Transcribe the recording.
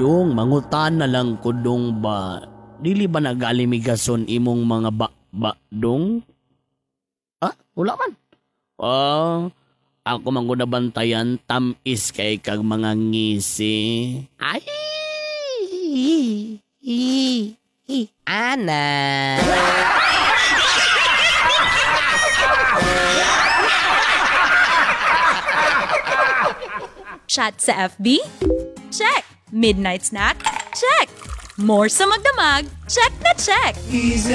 Dong, mangutan na lang ko dong ba? Dili ba nagalimigason imong mga dong? Wala man. Ako man ko nabantayan tamis kay kag mga ngisi. Ay! Ana! Chat sa FB? Check! Midnight snack? Check! More sa magdamag? Check na check!